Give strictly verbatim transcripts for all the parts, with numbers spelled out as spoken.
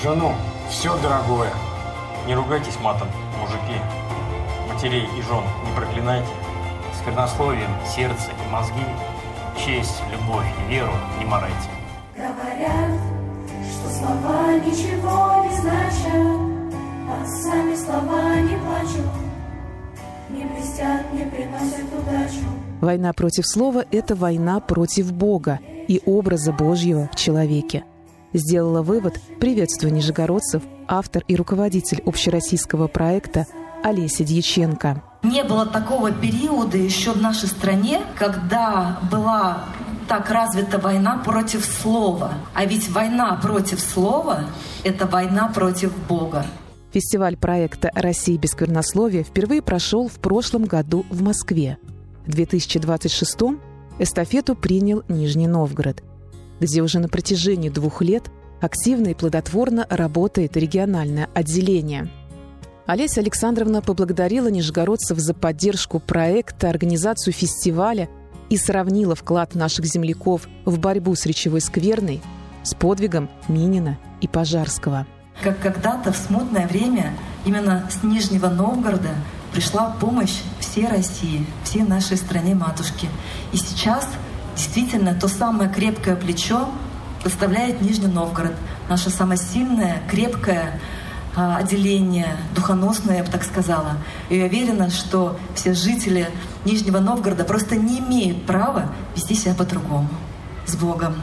жену, все дорогое. Не ругайтесь матом, мужики. Матерей и жен не проклинайте. Сквернословием сердце и мозги, честь, любовь и веру не марайте. Говорят, что слова ничего не значат, а сами слова не плачут, не блестят, не приносят удачу. Война против слова – это война против Бога и образа Божьего в человеке. Сделала вывод, приветствуя нижегородцев, автор и руководитель общероссийского проекта Олеся Дьяченко. Не было такого периода еще в нашей стране, когда была так развита война против слова. А ведь война против слова – это война против Бога. Фестиваль проекта «Россия без сквернословия» впервые прошел в прошлом году в Москве. В две тысячи двадцать шестом эстафету принял Нижний Новгород, где уже на протяжении двух лет активно и плодотворно работает региональное отделение. Олеся Александровна поблагодарила нижегородцев за поддержку проекта, организацию фестиваля и сравнила вклад наших земляков в борьбу с речевой скверной с подвигом Минина и Пожарского. Как когда-то в смутное время именно с Нижнего Новгорода пришла помощь всей России, всей нашей стране-матушке. И сейчас действительно то самое крепкое плечо представляет Нижний Новгород. Наше самое сильное, крепкое а, отделение, духоносное, я бы так сказала. И я уверена, что все жители Нижнего Новгорода просто не имеют права вести себя по-другому. С Богом!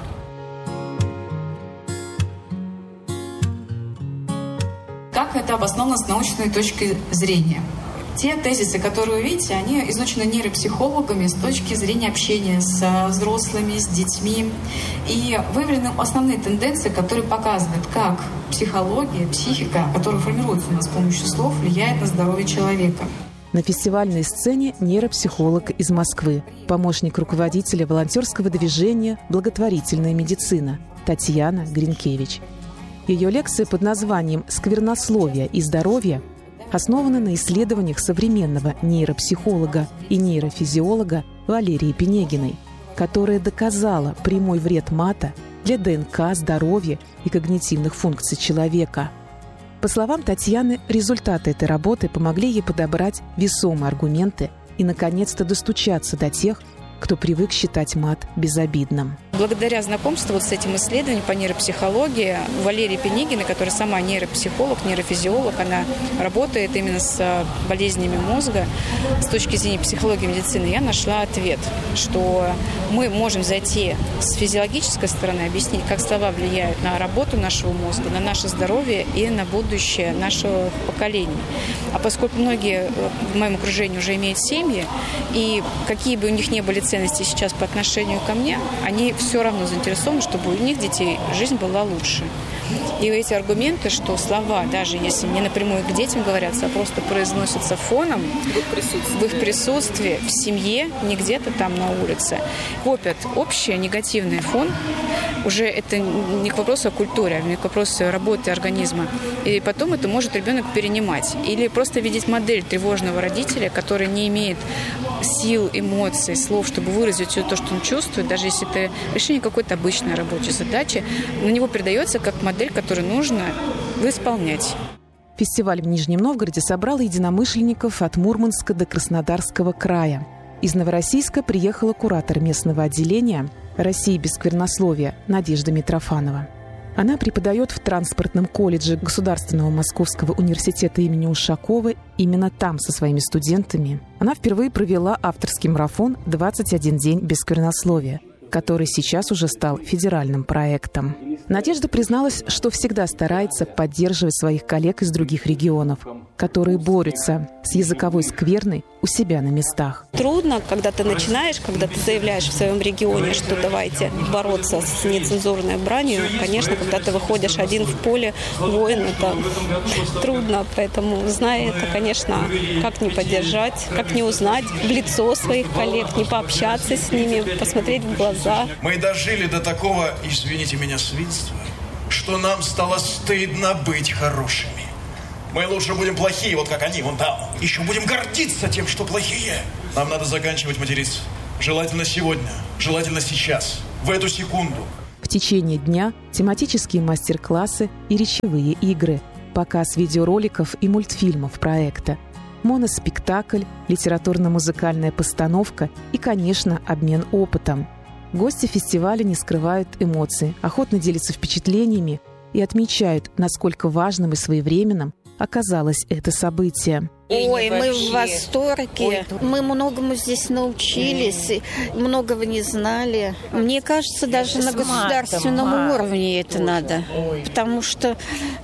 Как это обосновано с научной точки зрения? Те тезисы, которые вы видите, они изучены нейропсихологами с точки зрения общения с взрослыми, с детьми. И выявлены основные тенденции, которые показывают, как психология, психика, которая формируется у нас с помощью слов, влияет на здоровье человека. На фестивальной сцене нейропсихолог из Москвы, помощник руководителя волонтерского движения «Благотворительная медицина» Татьяна Гринкевич. Ее лекция под названием «Сквернословие и здоровье» основана на исследованиях современного нейропсихолога и нейрофизиолога Валерии Пенегиной, которая доказала прямой вред мата для ДНК, здоровья и когнитивных функций человека. По словам Татьяны, результаты этой работы помогли ей подобрать весомые аргументы и, наконец-то, достучаться до тех, кто привык считать мат безобидным. Благодаря знакомству вот с этим исследованием по нейропсихологии Валерии Пенегиной, которая сама нейропсихолог, нейрофизиолог, она работает именно с болезнями мозга с точки зрения психологии и медицины, я нашла ответ, что мы можем зайти с физиологической стороны, объяснить, как слова влияют на работу нашего мозга, на наше здоровье и на будущее нашего поколения. А поскольку многие в моем окружении уже имеют семьи, и какие бы у них ни были ценности сейчас по отношению ко мне, они все равно заинтересованы, чтобы у них детей жизнь была лучше. И эти аргументы, что слова, даже если не напрямую к детям говорятся, а просто произносятся фоном в их присутствии, в, их присутствии, в семье, не где-то там на улице, копят общий негативный фон. Уже это не к вопросу о культуре, а к вопросу работы организма. И потом это может ребенок перенимать. Или просто видеть модель тревожного родителя, который не имеет сил, эмоций, слов, чтобы выразить все то, что он чувствует, даже если это решение какой-то обычной рабочей задачи, на него передается как модель, которую нужно исполнять. Фестиваль в Нижнем Новгороде собрал единомышленников от Мурманска до Краснодарского края. Из Новороссийска приехала куратор местного отделения «России без сквернословия» Надежда Митрофанова. Она преподает в транспортном колледже Государственного Московского университета имени Ушакова. Именно там со своими студентами она впервые провела авторский марафон «двадцать один день без сквернословия», который сейчас уже стал федеральным проектом. Надежда призналась, что всегда старается поддерживать своих коллег из других регионов, которые борются с языковой скверной у себя на местах. Трудно, когда ты начинаешь, когда ты заявляешь в своем регионе, что давайте бороться с нецензурной бранью. Конечно, когда ты выходишь один в поле, воин, это трудно. Поэтому, зная это, конечно, как не поддержать, как не узнать в лицо своих коллег, не пообщаться с ними, посмотреть в глаза. Мы дожили до такого, извините меня, свинства, что нам стало стыдно быть хорошими. Мы лучше будем плохие, вот как они, вон там. Еще будем гордиться тем, что плохие. Нам надо заканчивать материться. Желательно сегодня, желательно сейчас, в эту секунду. В течение дня тематические мастер-классы и речевые игры, показ видеороликов и мультфильмов проекта, моноспектакль, литературно-музыкальная постановка и, конечно, обмен опытом. Гости фестиваля не скрывают эмоций, охотно делятся впечатлениями и отмечают, насколько важным и своевременным оказалось это событие. Ой, мы в восторге. Мы многому здесь научились, многого не знали. Мне кажется, даже на государственном уровне это надо. Потому что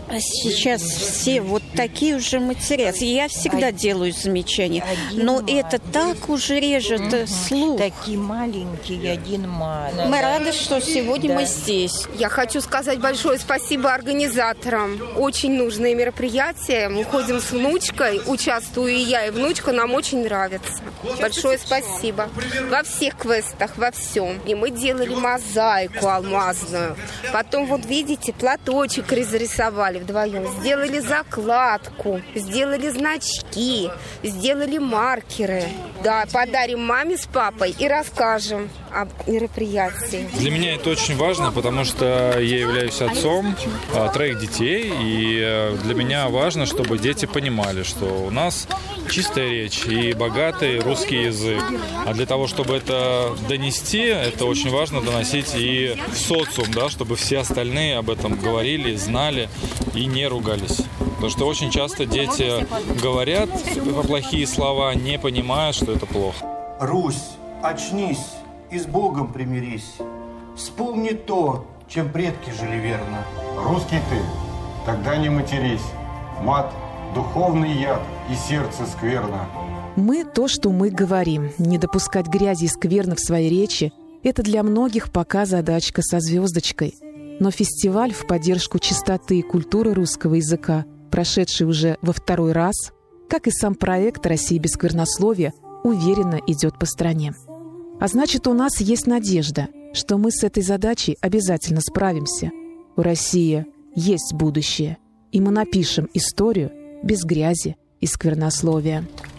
сейчас все вот такие уже материалы. Я всегда делаю замечания, но это так уже режет слух. Такие маленькие, один маленький. Мы рады, что сегодня мы здесь. Я хочу сказать большое спасибо организаторам. Очень нужное мероприятие. Мы ходим с внучкой, участвуем. И я, и внучка, нам очень нравится. Большое спасибо. Во всех квестах, во всем. И мы делали мозаику алмазную. Потом, вот видите, платочек разрисовали вдвоем. Сделали закладку, сделали значки, сделали маркеры. Да, подарим маме с папой и расскажем об мероприятии. Для меня это очень важно, потому что я являюсь отцом а, троих детей. И а, для меня важно, чтобы дети понимали, что у нас чистая речь и богатый русский язык. А для того, чтобы это донести, это очень важно доносить и в социум, да, чтобы все остальные об этом говорили, знали и не ругались. Потому что очень часто дети говорят плохие слова, не понимая, что это плохо. Русь, очнись и с Богом примирись. Вспомни то, чем предки жили верно. Русский ты, тогда не матерись. Мат – духовный яд и сердце скверно. Мы то, что мы говорим. Не допускать грязи и скверны в своей речи – это для многих пока задачка со звездочкой. Но фестиваль в поддержку чистоты и культуры русского языка, прошедший уже во второй раз, как и сам проект «Россия без сквернословия», уверенно идет по стране. А значит, у нас есть надежда, что мы с этой задачей обязательно справимся. У России есть будущее, и мы напишем историю без грязи и сквернословия.